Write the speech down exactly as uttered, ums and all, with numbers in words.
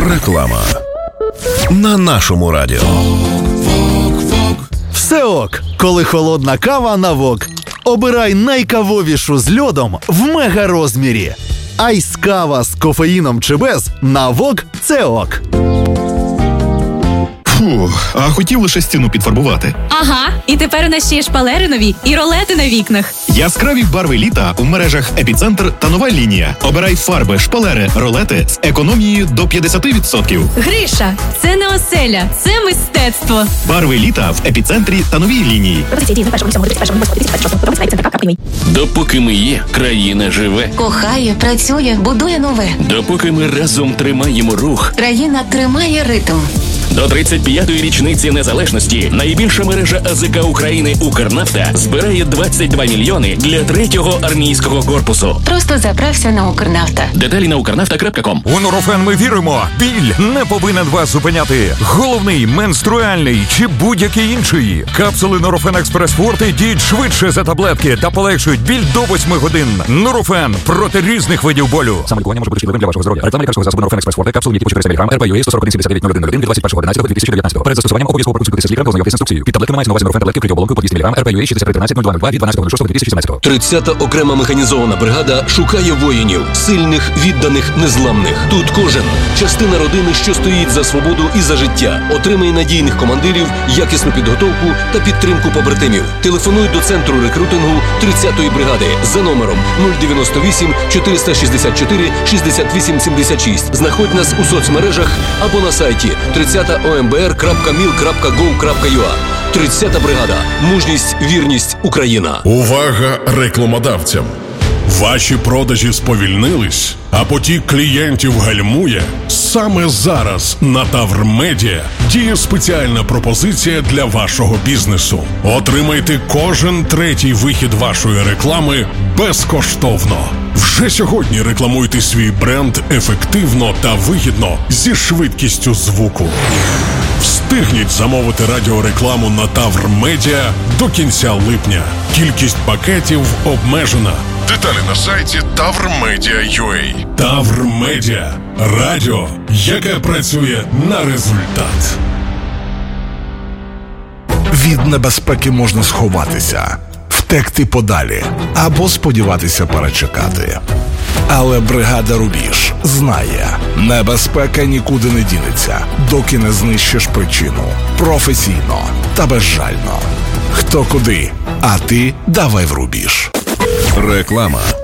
Реклама на нашому радіо. Все ок, коли холодна кава на вок. Обирай найкавовішу з льодом в мега-розмірі. Айс-кава з кофеїном чи без на вок – це ок. Фу, а хотів лише стіну підфарбувати. Ага, і тепер у нас ще є шпалери нові і ролети на вікнах. Яскраві барви літа у мережах «Епіцентр» та «Нова лінія». Обирай фарби, шпалери, ролети з економією до п'ятдесят відсотків. Гриша, це не оселя, це мистецтво. Барви літа в «Епіцентрі» та «Новій лінії». Допоки ми є, країна живе. Кохає, працює, будує нове. Допоки ми разом тримаємо рух, країна тримає ритм. До тридцять п'ятої річниці незалежності найбільша мережа АЗК України «Укрнафта» збирає двадцять два мільйони для третього армійського корпусу. Просто заправся на «Укрнафта». Деталі на укрнафта крапка ком. У Нурофен ми віримо. Біль не повинен вас зупиняти. Головний, менструальний чи будь-який інший. Капсули Нурофен Експрес Форте діють швидше за таблетки та полегшують біль до восьми годин. Нурофен проти різних видів болю. Саме лікування може бути шкідливим для вашого здоров'я. Реклама лікарського засобу Нурофен Експрес Форте, капсули які по чотириста міліграм, ар пі ю ей сто сорок один сімдесят дев'ять нуль один нуль один від двадцять першого одинадцятого дві тисячі дев'ятнадцятого. Перед застосуванням обов'язково проконсультуйтеся з лікарем та ознайомтесь з інструкцією. Під таблетками мається на увазі Нурофен таблетки вкриті оболонкою по двісті міліграм, ар пі ю ей шістдесят три тринадцять нуль два нуль два від дванадцятого шостого дві тисячі сімнадцятого. тридцята окрема механізована бригада шукає воїнів, сильних, відданих, незламних. Тут кожен – частина родини, що стоїть за свободу і за життя. Отримай надійних командирів, якісну підготовку та підтримку побратимів. Телефонуй до центру рекрутингу тридцятої бригади за номером нуль дев'яносто вісім чотириста шістдесят чотири шістдесят вісім сімдесят шість. Знаходь нас у соцмережах або на сайті тридцята о ем бе ер крапка міл крапка гов крапка ю а. тридцята бригада. Мужність, вірність, Україна. Увага рекламодавцям! Ваші продажі сповільнились, а потік клієнтів гальмує? Саме зараз на Тавр Медіа діє спеціальна пропозиція для вашого бізнесу. Отримайте кожен третій вихід вашої реклами безкоштовно. Вже сьогодні рекламуйте свій бренд ефективно та вигідно зі швидкістю звуку. Встигніть замовити радіорекламу на Тавр Медіа до кінця липня. Кількість пакетів обмежена. Деталі на сайті тавр медіа крапка ю а. Тавр Медіа. Радіо, яке працює на результат. Від небезпеки можна сховатися, втекти подалі або сподіватися перечекати. Але бригада «Рубіж» знає, небезпека нікуди не дінеться, доки не знищиш причину. Професійно та безжально. Хто куди, а ти давай в «Рубіж». Реклама